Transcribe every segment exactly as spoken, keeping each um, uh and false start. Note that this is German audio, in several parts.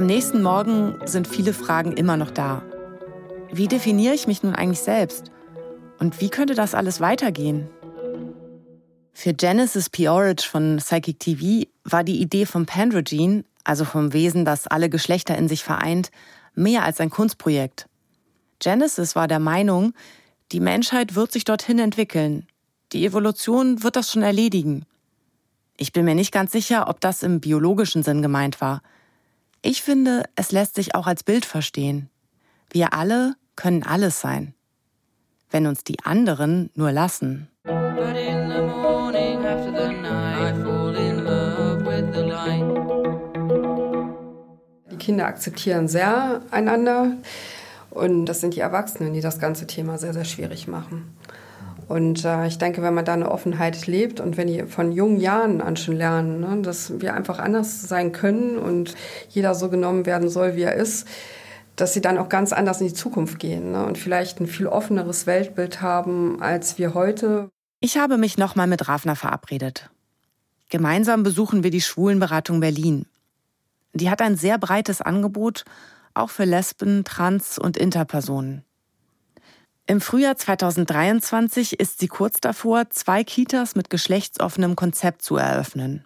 Am nächsten Morgen sind viele Fragen immer noch da. Wie definiere ich mich nun eigentlich selbst? Und wie könnte das alles weitergehen? Für Genesis P-Orridge von Psychic T V war die Idee vom Pandrogen, also vom Wesen, das alle Geschlechter in sich vereint, mehr als ein Kunstprojekt. Genesis war der Meinung, die Menschheit wird sich dorthin entwickeln. Die Evolution wird das schon erledigen. Ich bin mir nicht ganz sicher, ob das im biologischen Sinn gemeint war. Ich finde, es lässt sich auch als Bild verstehen. Wir alle können alles sein, wenn uns die anderen nur lassen. Die Kinder akzeptieren sehr einander und das sind die Erwachsenen, die das ganze Thema sehr, sehr schwierig machen. Und äh, ich denke, wenn man da eine Offenheit lebt und wenn die von jungen Jahren an schon lernen, ne, dass wir einfach anders sein können und jeder so genommen werden soll, wie er ist, dass sie dann auch ganz anders in die Zukunft gehen, ne, und vielleicht ein viel offeneres Weltbild haben als wir heute. Ich habe mich nochmal mit Ravna verabredet. Gemeinsam besuchen wir die Schwulenberatung Berlin. Die hat ein sehr breites Angebot, auch für Lesben, Trans- und Interpersonen. Im Frühjahr zweitausenddreiundzwanzig ist sie kurz davor, zwei Kitas mit geschlechtsoffenem Konzept zu eröffnen.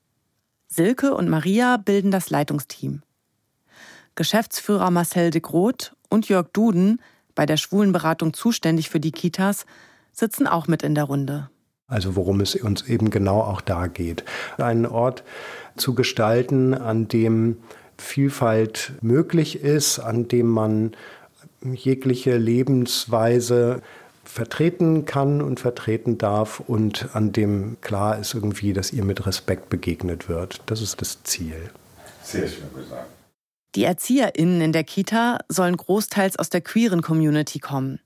Silke und Maria bilden das Leitungsteam. Geschäftsführer Marcel de Groot und Jörg Duden, bei der Schwulenberatung zuständig für die Kitas, sitzen auch mit in der Runde. Also worum es uns eben genau auch da geht. Einen Ort zu gestalten, an dem Vielfalt möglich ist, an dem man jegliche Lebensweise vertreten kann und vertreten darf und an dem klar ist irgendwie, dass ihr mit Respekt begegnet wird. Das ist das Ziel. Sehr schön gesagt. Die ErzieherInnen in der Kita sollen großteils aus der queeren Community kommen.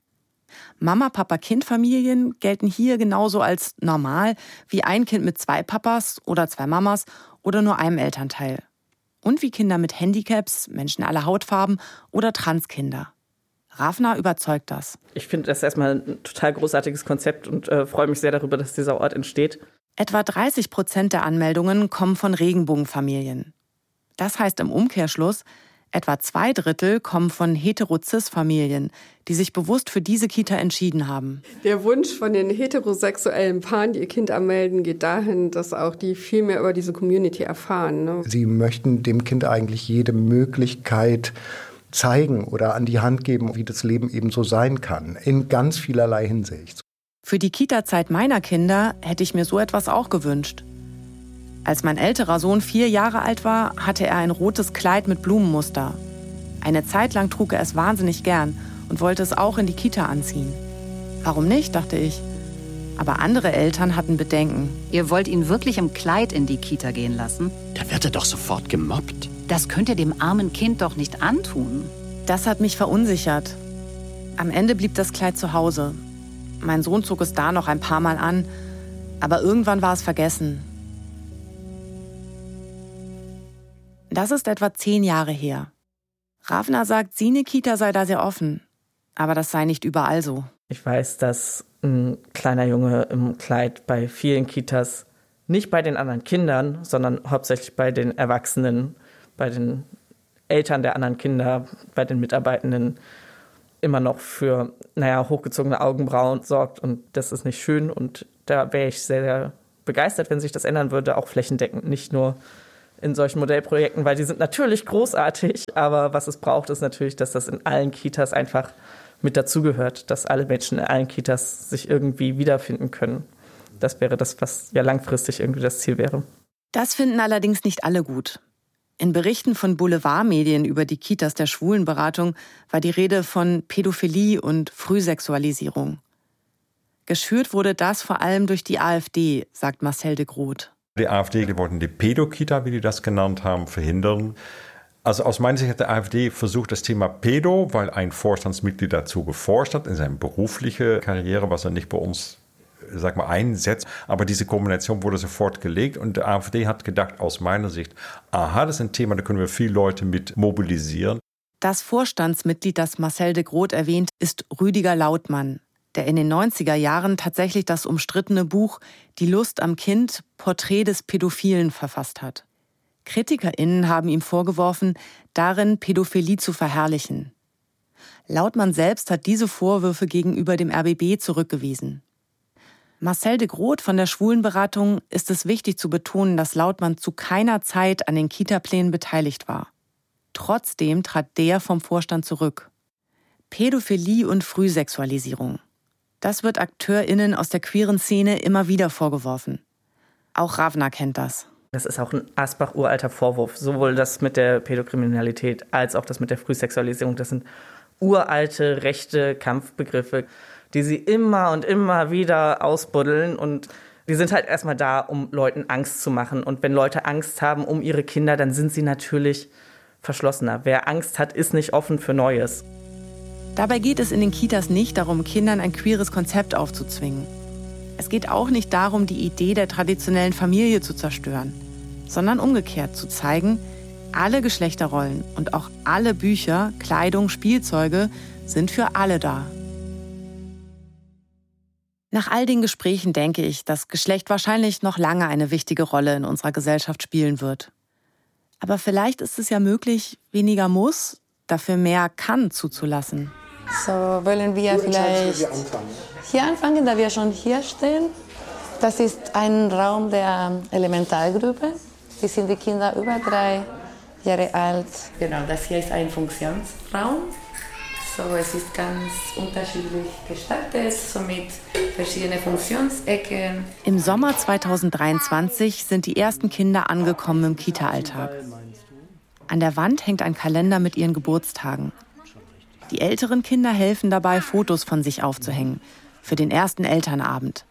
Mama-Papa-Kind-Familien gelten hier genauso als normal wie ein Kind mit zwei Papas oder zwei Mamas oder nur einem Elternteil. Und wie Kinder mit Handicaps, Menschen aller Hautfarben oder Transkinder. Ravna überzeugt das. Ich finde das erstmal ein total großartiges Konzept und äh, freue mich sehr darüber, dass dieser Ort entsteht. Etwa dreißig Prozent der Anmeldungen kommen von Regenbogenfamilien. Das heißt im Umkehrschluss, etwa zwei Drittel kommen von hetero-cis-Familien, die sich bewusst für diese Kita entschieden haben. Der Wunsch von den heterosexuellen Paaren, die ihr Kind anmelden, geht dahin, dass auch die viel mehr über diese Community erfahren. Ne? Sie möchten dem Kind eigentlich jede Möglichkeit zeigen oder an die Hand geben, wie das Leben eben so sein kann, in ganz vielerlei Hinsicht. Für die Kita-Zeit meiner Kinder hätte ich mir so etwas auch gewünscht. Als mein älterer Sohn vier Jahre alt war, hatte er ein rotes Kleid mit Blumenmuster. Eine Zeit lang trug er es wahnsinnig gern und wollte es auch in die Kita anziehen. Warum nicht, dachte ich. Aber andere Eltern hatten Bedenken. Ihr wollt ihn wirklich im Kleid in die Kita gehen lassen? Da wird er doch sofort gemobbt. Das könnt ihr dem armen Kind doch nicht antun. Das hat mich verunsichert. Am Ende blieb das Kleid zu Hause. Mein Sohn zog es da noch ein paar Mal an, aber irgendwann war es vergessen. Das ist etwa zehn Jahre her. Ravna sagt, Sine Kita sei da sehr offen. Aber das sei nicht überall so. Ich weiß, dass ein kleiner Junge im Kleid bei vielen Kitas, nicht bei den anderen Kindern, sondern hauptsächlich bei den Erwachsenen, bei den Eltern der anderen Kinder, bei den Mitarbeitenden, immer noch für, naja, hochgezogene Augenbrauen sorgt. Und das ist nicht schön. Und da wäre ich sehr, sehr begeistert, wenn sich das ändern würde, auch flächendeckend, nicht nur in solchen Modellprojekten, weil die sind natürlich großartig, aber was es braucht, ist natürlich, dass das in allen Kitas einfach mit dazugehört, dass alle Menschen in allen Kitas sich irgendwie wiederfinden können. Das wäre das, was ja langfristig irgendwie das Ziel wäre. Das finden allerdings nicht alle gut. In Berichten von Boulevardmedien über die Kitas der Schwulenberatung war die Rede von Pädophilie und Frühsexualisierung. Geschürt wurde das vor allem durch die AfD, sagt Marcel de Groot. Die AfD, die wollten die Pädokita, wie die das genannt haben, verhindern. Also aus meiner Sicht hat der AfD versucht, das Thema Pädo, weil ein Vorstandsmitglied dazu geforscht hat in seiner beruflichen Karriere, was er nicht bei uns, sag mal, einsetzt. Aber diese Kombination wurde sofort gelegt und die AfD hat gedacht, aus meiner Sicht, aha, das ist ein Thema, da können wir viele Leute mit mobilisieren. Das Vorstandsmitglied, das Marcel de Groot erwähnt, ist Rüdiger Lautmann, der in den neunziger Jahren tatsächlich das umstrittene Buch Die Lust am Kind, Porträt des Pädophilen verfasst hat. KritikerInnen haben ihm vorgeworfen, darin Pädophilie zu verherrlichen. Lautmann selbst hat diese Vorwürfe gegenüber dem R B B zurückgewiesen. Marcel de Groot von der Schwulenberatung ist es wichtig zu betonen, dass Lautmann zu keiner Zeit an den Kitaplänen beteiligt war. Trotzdem trat der vom Vorstand zurück. Pädophilie und Frühsexualisierung. Das wird AkteurInnen aus der queeren Szene immer wieder vorgeworfen. Auch Ravna kennt das. Das ist auch ein Asbach-uralter Vorwurf. Sowohl das mit der Pädokriminalität als auch das mit der Frühsexualisierung. Das sind uralte, rechte Kampfbegriffe, die sie immer und immer wieder ausbuddeln. Und die sind halt erstmal da, um Leuten Angst zu machen. Und wenn Leute Angst haben um ihre Kinder, dann sind sie natürlich verschlossener. Wer Angst hat, ist nicht offen für Neues. Dabei geht es in den Kitas nicht darum, Kindern ein queeres Konzept aufzuzwingen. Es geht auch nicht darum, die Idee der traditionellen Familie zu zerstören, sondern umgekehrt zu zeigen, alle Geschlechterrollen und auch alle Bücher, Kleidung, Spielzeuge sind für alle da. Nach all den Gesprächen denke ich, dass Geschlecht wahrscheinlich noch lange eine wichtige Rolle in unserer Gesellschaft spielen wird. Aber vielleicht ist es ja möglich, weniger muss, dafür mehr kann zuzulassen. So, wollen wir vielleicht hier anfangen, da wir schon hier stehen. Das ist ein Raum der Elementargruppe. Die sind die Kinder über drei Jahre alt. Genau, das hier ist ein Funktionsraum. So, es ist ganz unterschiedlich gestaltet, so mit verschiedenen Funktionsecken. Im Sommer zweitausenddreiundzwanzig sind die ersten Kinder angekommen im Kita-Alltag. An der Wand hängt ein Kalender mit ihren Geburtstagen. Die älteren Kinder helfen dabei, Fotos von sich aufzuhängen, für den ersten Elternabend.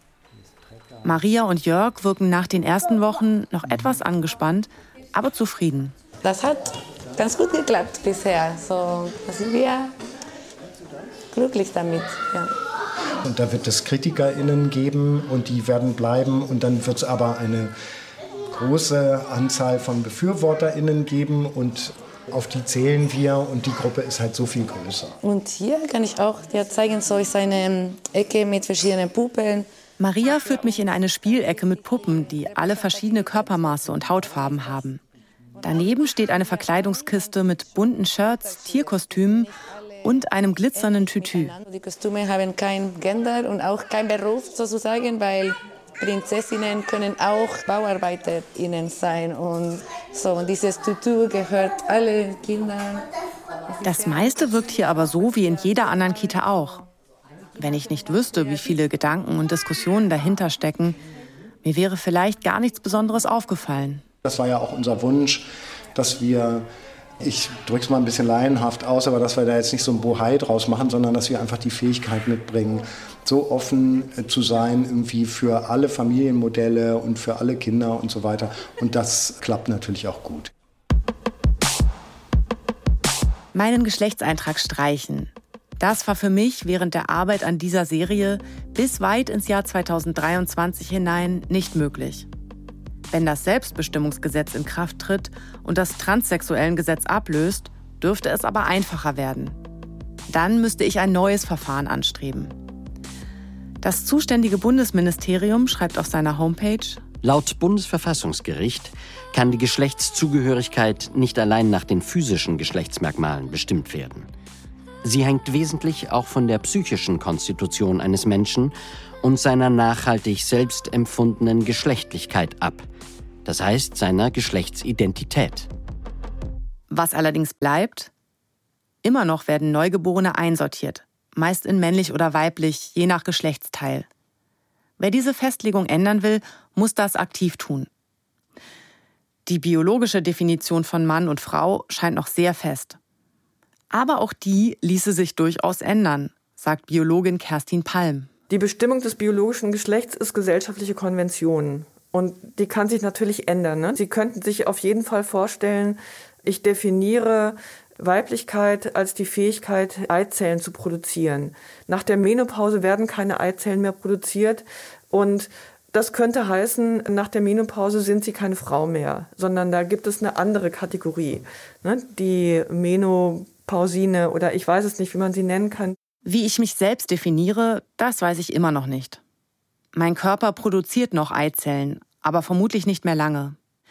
Maria und Jörg wirken nach den ersten Wochen noch etwas angespannt, aber zufrieden. Das hat ganz gut geklappt bisher. So, da sind wir glücklich damit. Ja. Und da wird es KritikerInnen geben und die werden bleiben. Und dann wird es aber eine große Anzahl von BefürworterInnen geben und auf die zählen wir und die Gruppe ist halt so viel größer. Und hier kann ich auch dir zeigen, so ist eine Ecke mit verschiedenen Puppen. Maria führt mich in eine Spielecke mit Puppen, die alle verschiedene Körpermaße und Hautfarben haben. Daneben steht eine Verkleidungskiste mit bunten Shirts, Tierkostümen und einem glitzernden Tütü. Die Kostüme haben kein Gender und auch kein Beruf sozusagen, weil Prinzessinnen können auch BauarbeiterInnen sein. Und so, und dieses Tütü gehört allen Kindern. Das meiste wirkt hier aber so wie in jeder anderen Kita auch. Wenn ich nicht wüsste, wie viele Gedanken und Diskussionen dahinter stecken, mir wäre vielleicht gar nichts Besonderes aufgefallen. Das war ja auch unser Wunsch, dass wir, ich drücke es mal ein bisschen laienhaft aus, aber dass wir da jetzt nicht so ein Bohai draus machen, sondern dass wir einfach die Fähigkeit mitbringen, so offen zu sein irgendwie für alle Familienmodelle und für alle Kinder und so weiter. Und das klappt natürlich auch gut. Meinen Geschlechtseintrag streichen. Das war für mich während der Arbeit an dieser Serie bis weit ins Jahr zweitausenddreiundzwanzig hinein nicht möglich. Wenn das Selbstbestimmungsgesetz in Kraft tritt und das Transsexuellengesetz ablöst, dürfte es aber einfacher werden. Dann müsste ich ein neues Verfahren anstreben. Das zuständige Bundesministerium schreibt auf seiner Homepage: Laut Bundesverfassungsgericht kann die Geschlechtszugehörigkeit nicht allein nach den physischen Geschlechtsmerkmalen bestimmt werden. Sie hängt wesentlich auch von der psychischen Konstitution eines Menschen und seiner nachhaltig selbst empfundenen Geschlechtlichkeit ab. Das heißt, seiner Geschlechtsidentität. Was allerdings bleibt: Immer noch werden Neugeborene einsortiert, meist in männlich oder weiblich, je nach Geschlechtsteil. Wer diese Festlegung ändern will, muss das aktiv tun. Die biologische Definition von Mann und Frau scheint noch sehr fest. Aber auch die ließe sich durchaus ändern, sagt Biologin Kerstin Palm. Die Bestimmung des biologischen Geschlechts ist gesellschaftliche Konvention. Und die kann sich natürlich ändern. Ne? Sie könnten sich auf jeden Fall vorstellen, ich definiere Weiblichkeit als die Fähigkeit, Eizellen zu produzieren. Nach der Menopause werden keine Eizellen mehr produziert. Und das könnte heißen, nach der Menopause sind sie keine Frau mehr, sondern da gibt es eine andere Kategorie. Ne? Die Menopausine oder ich weiß es nicht, wie man sie nennen kann. Wie ich mich selbst definiere, das weiß ich immer noch nicht. Mein Körper produziert noch Eizellen, aber vermutlich nicht mehr lange.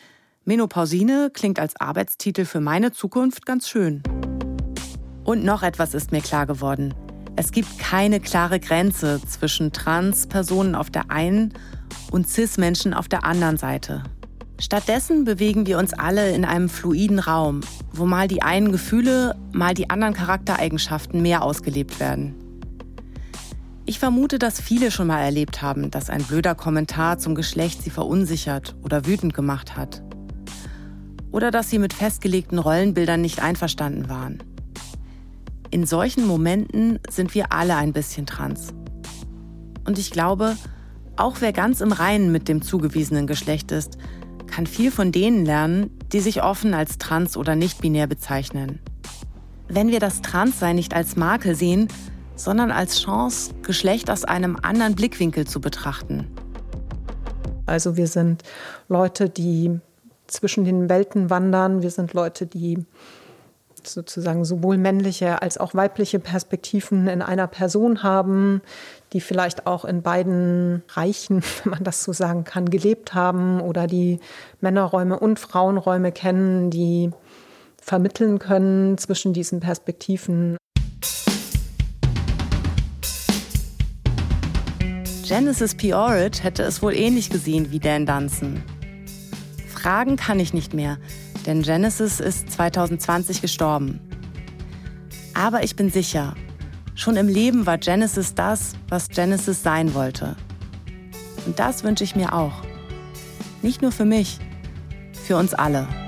Menopausine klingt als Arbeitstitel für meine Zukunft ganz schön. Und noch etwas ist mir klar geworden. Es gibt keine klare Grenze zwischen Trans-Personen auf der einen und Cis-Menschen auf der anderen Seite. Stattdessen bewegen wir uns alle in einem fluiden Raum, wo mal die einen Gefühle, mal die anderen Charaktereigenschaften mehr ausgelebt werden. Ich vermute, dass viele schon mal erlebt haben, dass ein blöder Kommentar zum Geschlecht sie verunsichert oder wütend gemacht hat. Oder dass sie mit festgelegten Rollenbildern nicht einverstanden waren. In solchen Momenten sind wir alle ein bisschen trans. Und ich glaube, auch wer ganz im Reinen mit dem zugewiesenen Geschlecht ist, kann viel von denen lernen, die sich offen als trans oder nicht-binär bezeichnen. Wenn wir das Transsein nicht als Makel sehen, sondern als Chance, Geschlecht aus einem anderen Blickwinkel zu betrachten. Also wir sind Leute, die zwischen den Welten wandern. Wir sind Leute, die sozusagen sowohl männliche als auch weibliche Perspektiven in einer Person haben, die vielleicht auch in beiden Reichen, wenn man das so sagen kann, gelebt haben oder die Männerräume und Frauenräume kennen, die vermitteln können zwischen diesen Perspektiven. Genesis P-Orridge hätte es wohl ähnlich gesehen wie Dan Dunson. Fragen kann ich nicht mehr, denn Genesis ist zwanzig zwanzig gestorben. Aber ich bin sicher, schon im Leben war Genesis das, was Genesis sein wollte. Und das wünsche ich mir auch. Nicht nur für mich, für uns alle.